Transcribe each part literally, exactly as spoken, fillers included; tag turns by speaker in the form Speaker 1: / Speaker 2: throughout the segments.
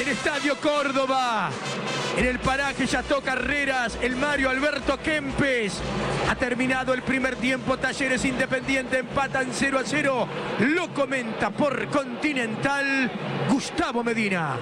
Speaker 1: en Estadio Córdoba. En el paraje Chateau Carreras, el Mario Alberto Kempes. Ha terminado el primer tiempo. Talleres Independiente empatan cero a cero. Lo comenta por Continental Gustavo Medina.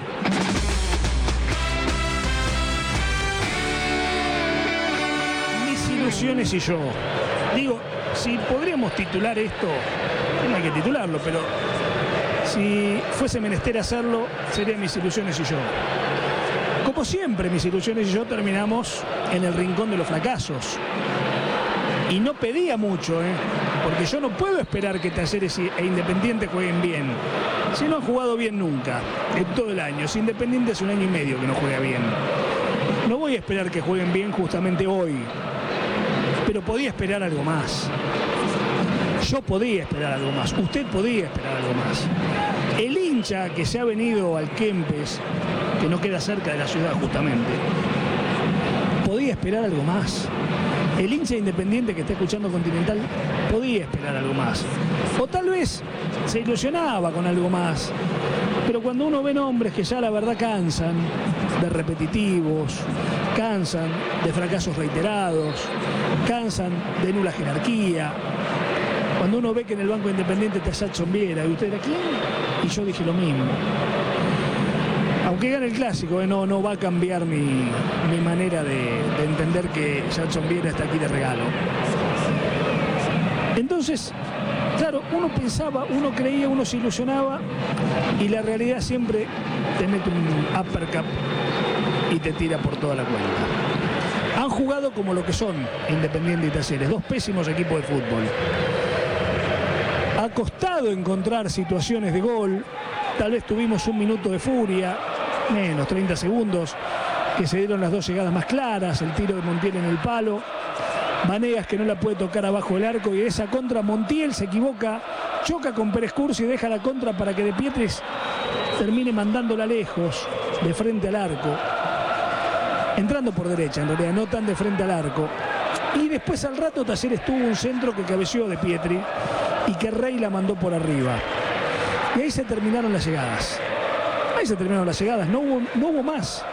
Speaker 2: Mis ilusiones y yo. Digo, si podríamos titular esto, no hay que titularlo, pero si fuese menester hacerlo, serían Mis ilusiones y yo. Como siempre, Mis ilusiones y yo terminamos en el rincón de los fracasos. Y no pedía mucho, ¿eh? Porque yo no puedo esperar que Talleres e Independiente jueguen bien. Si no han jugado bien nunca, en todo el año. Si Independiente es un año y medio que no juega bien. No voy a esperar que jueguen bien justamente hoy. Pero podía esperar algo más. Yo podía esperar algo más. Usted podía esperar algo más. El hincha que se ha venido al Kempes, que no queda cerca de la ciudad justamente, podía esperar algo más. El hincha Independiente que está escuchando Continental podía esperar algo más. O tal vez se ilusionaba con algo más. Pero cuando uno ve nombres que ya la verdad cansan de repetitivos, cansan de fracasos reiterados, cansan de nula jerarquía. Cuando uno ve que en el banco Independiente está Jadson Viera, y usted dirá, ¿quién? Y yo dije lo mismo. Aunque gane el clásico, eh, no, no va a cambiar mi, mi manera de, de entender que Jadson Viera está aquí de regalo. Entonces, claro, uno pensaba, uno creía, uno se ilusionaba, y la realidad siempre te mete un uppercut y te tira por toda la cuenta. Han jugado como lo que son Independiente y Talleres, dos pésimos equipos de fútbol. Ha costado encontrar situaciones de gol. Tal vez tuvimos un minuto de furia, menos treinta segundos, que se dieron las dos llegadas más claras, el tiro de Montiel en el palo, Vanegas que no la puede tocar abajo del arco, y esa contra Montiel se equivoca, choca con Pérez Cursi y deja la contra para que De Pietris termine mandándola lejos, de frente al arco, entrando por derecha, en realidad no tan de frente al arco. Y después al rato Talleres tuvo un centro que cabeceó De Pietri y que Rey la mandó por arriba. Y ahí se terminaron las llegadas. Ahí se terminaron las llegadas, no hubo, no hubo más.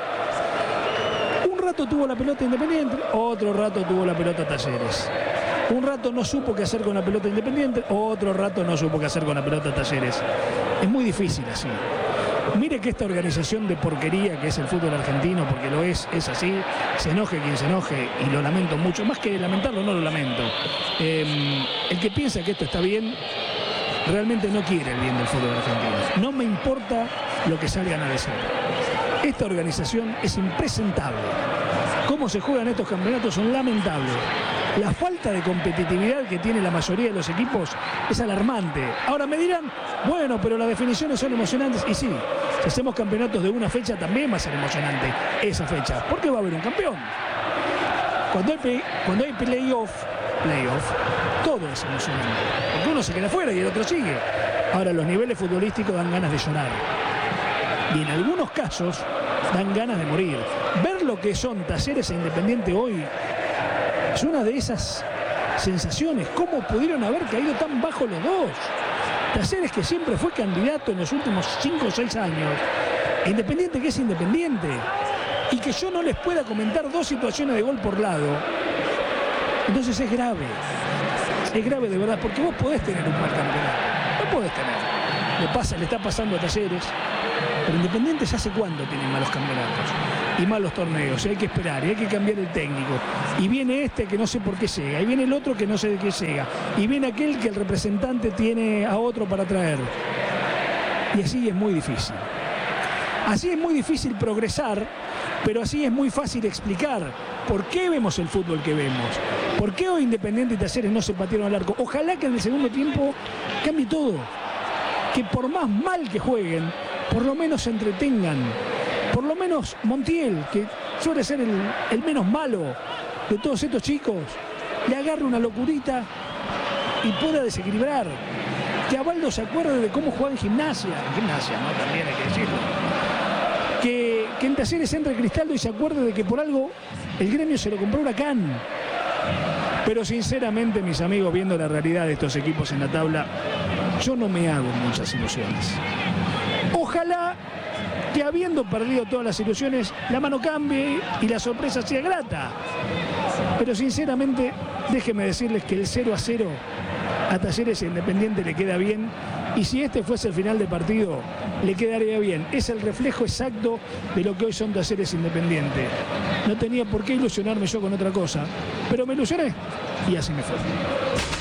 Speaker 2: Un rato tuvo la pelota Independiente, otro rato tuvo la pelota Talleres. Un rato no supo qué hacer con la pelota Independiente, otro rato no supo qué hacer con la pelota Talleres. Es muy difícil así. Mire que esta organización de porquería que es el fútbol argentino, porque lo es, es así, se enoje quien se enoje, y lo lamento mucho, más que lamentarlo, no lo lamento. Eh, el que piensa que esto está bien, realmente no quiere el bien del fútbol argentino. No me importa lo que salgan a decir. Esta organización es impresentable. Cómo se juegan estos campeonatos son lamentables. La falta de competitividad que tiene la mayoría de los equipos es alarmante. Ahora me dirán, bueno, pero las definiciones son emocionantes. Y sí, si hacemos campeonatos de una fecha también va a ser emocionante esa fecha, porque va a haber un campeón. Cuando hay, cuando hay playoff, playoff, todo es emocionante, porque uno se queda fuera y el otro sigue. Ahora, los niveles futbolísticos dan ganas de llorar. Y en algunos casos dan ganas de morir. Ver lo que son Talleres e Independiente hoy es una de esas sensaciones. ¿Cómo pudieron haber caído tan bajo los dos? Talleres, que siempre fue candidato en los últimos cinco o seis años. Independiente, que es Independiente. Y que yo no les pueda comentar dos situaciones de gol por lado. Entonces es grave. Es grave de verdad, porque vos podés tener un mal campeonato. No podés tener. Le pasa, le está pasando a Talleres. Pero Independiente ya hace cuánto tienen malos campeonatos y malos torneos, y hay que esperar, y hay que cambiar el técnico, y viene este que no sé por qué llega, y viene el otro que no sé de qué llega, y viene aquel que el representante tiene a otro para traer, y así es muy difícil. Así es muy difícil progresar, pero así es muy fácil explicar por qué vemos el fútbol que vemos, por qué hoy Independiente y Talleres no se patearon al arco. Ojalá que en el segundo tiempo cambie todo, que por más mal que jueguen, por lo menos se entretengan. Por lo menos Montiel, que suele ser el, el menos malo de todos estos chicos, le agarre una locurita y pueda desequilibrar. Que Abaldo se acuerde de cómo juega en Gimnasia. En Gimnasia, ¿no? También hay que decirlo. Que, que en Talleres entre Cristaldo y se acuerde de que por algo el Gremio se lo compró Huracán. Pero sinceramente, mis amigos, viendo la realidad de estos equipos en la tabla, yo no me hago muchas ilusiones. Ojalá que habiendo perdido todas las ilusiones, la mano cambie y la sorpresa sea grata. Pero sinceramente, déjenme decirles que el cero a cero a Talleres Independiente le queda bien, y si este fuese el final de partido, le quedaría bien. Es el reflejo exacto de lo que hoy son Talleres Independiente. No tenía por qué ilusionarme yo con otra cosa, pero me ilusioné y así me fue.